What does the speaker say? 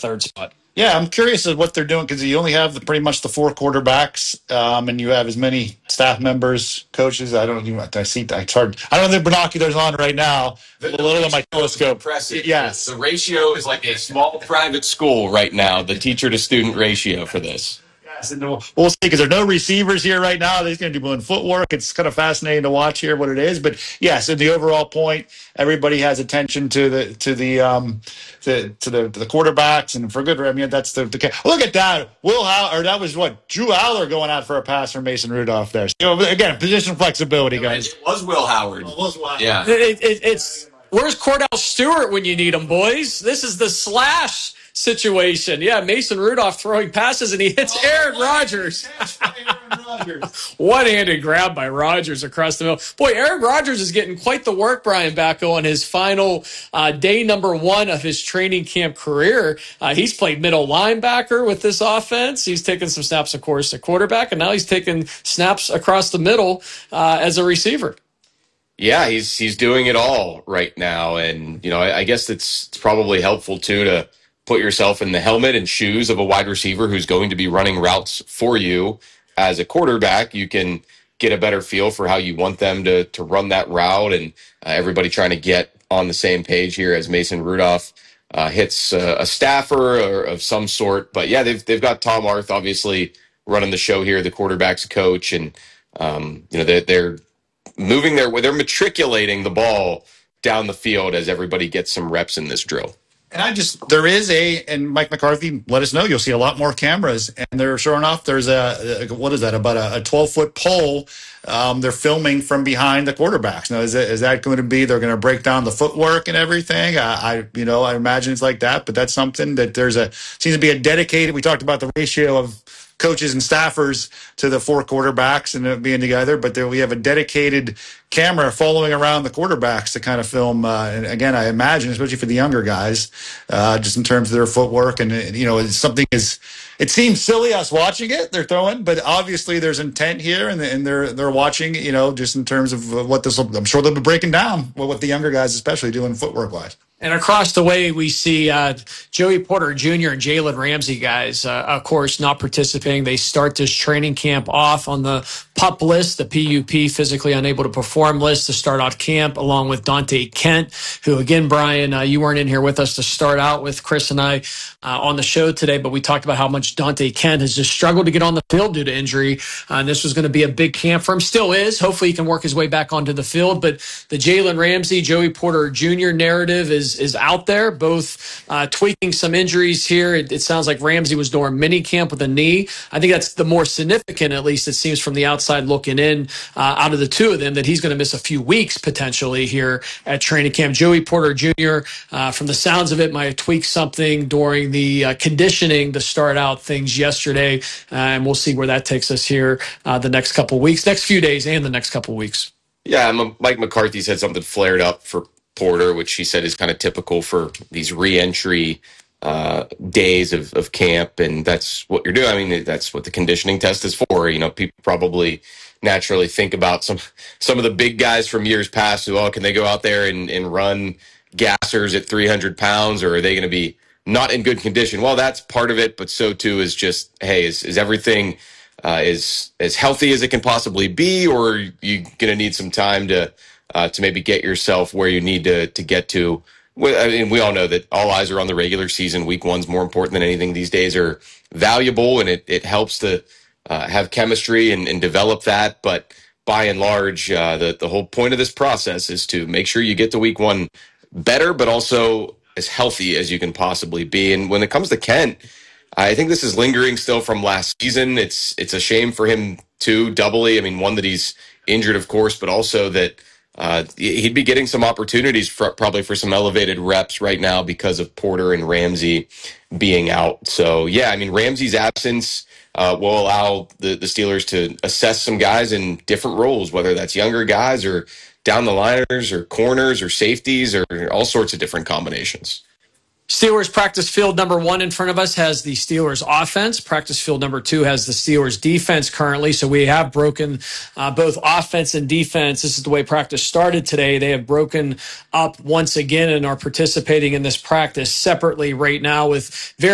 third spot. Yeah, I'm curious of what they're doing because you only have pretty much the four quarterbacks, and you have as many staff members, coaches. I don't even. I see. It's hard. I don't have the binoculars on right now. A little on my telescope. Impressive. Yes, the ratio is like a small private school right now. The teacher to student ratio for this. yes, and we'll see because there are no receivers here right now. They're going to be doing footwork. It's kind of fascinating to watch here what it is. But yes, in the overall point, everybody has attention to the quarterbacks, and for good. I mean, that's the look at that. That was what Drew Aller going out for a pass from Mason Rudolph there. So, again, position flexibility, guys. It was Will Howard. Yeah. It's where's Cordell Stewart when you need him, boys? This is the slash situation. Yeah, Mason Rudolph throwing passes, and he hits Aaron Rodgers. One-handed grab by Rodgers across the middle. Boy, Aaron Rodgers is getting quite the work, Brian Bacco, on his final day number 1 of his training camp career. He's played middle linebacker with this offense. He's taken some snaps, of course, at quarterback, and now he's taking snaps across the middle as a receiver. Yeah, he's doing it all right now, and I guess it's probably helpful too to put yourself in the helmet and shoes of a wide receiver who's going to be running routes for you. As a quarterback, you can get a better feel for how you want them to run that route, and everybody trying to get on the same page here as Mason Rudolph hits a staffer or of some sort. But yeah, they've got Tom Arth obviously running the show here, the quarterback's coach, and they're they're matriculating the ball down the field as everybody gets some reps in this drill. And and Mike McCarthy let us know, you'll see a lot more cameras. And sure enough, there's about a 12-foot pole. They're filming from behind the quarterbacks. Now, is that going to be, they're going to break down the footwork and everything? I imagine it's like that, but that's something that seems to be a dedicated, we talked about the ratio of coaches and staffers to the four quarterbacks and it being together, but we have a dedicated camera following around the quarterbacks to kind of film. And again, I imagine, especially for the younger guys, just in terms of their footwork. And, it's something it seems silly us watching it, they're throwing, but obviously there's intent here and they're watching, just in terms of what I'm sure they'll be breaking down what the younger guys especially doing footwork wise. And across the way, we see Joey Porter Jr. and Jalen Ramsey guys, of course, not participating. They start this training camp off on the PUP list, the PUP, physically unable to perform list to start out camp, along with Dante Kent, who, again, Brian, you weren't in here with us to start out with Chris and I on the show today, but we talked about how much Dante Kent has just struggled to get on the field due to injury. And this was going to be a big camp for him. Still is. Hopefully he can work his way back onto the field. But the Jalen Ramsey, Joey Porter Jr. narrative is out there, both tweaking some injuries here. It sounds like Ramsey was doing mini camp with a knee. I think that's the more significant, at least it seems from the outside looking in, out of the two of them, that he's going to miss a few weeks potentially here at training camp. Joey Porter Jr., from the sounds of it, might have tweaked something during the conditioning to start out things yesterday, and we'll see where that takes us here the next couple weeks, next few days and the next couple weeks. Yeah, Mike McCarthy said something flared up for Porter, which he said is kind of typical for these re-entry days of camp, and that's what you're doing. I mean, that's what the conditioning test is for. People probably naturally think about some of the big guys from years past who, can they go out there and run gassers at 300 pounds, or are they going to be not in good condition? Well, that's part of it, but so too is just, hey, is everything as healthy as it can possibly be, or are you going to need some time to maybe get yourself where you need to get to? I mean, we all know that all eyes are on the regular season. Week 1's more important than anything these days, are valuable, and it helps to have chemistry and develop that. But by and large, the whole point of this process is to make sure you get to week 1 better, but also as healthy as you can possibly be. And when it comes to Kent, I think this is lingering still from last season. It's a shame for him too, doubly. I mean, one, that he's injured, of course, but also that he'd be getting some opportunities probably for some elevated reps right now because of Porter and Ramsey being out. So, yeah, I mean, Ramsey's absence will allow the Steelers to assess some guys in different roles, whether that's younger guys or down the liners or corners or safeties or all sorts of different combinations. Steelers practice field number 1 in front of us has the Steelers offense. Practice field number 2 has the Steelers defense currently. So we have broken both offense and defense. This is the way practice started today. They have broken up once again and are participating in this practice separately right now with very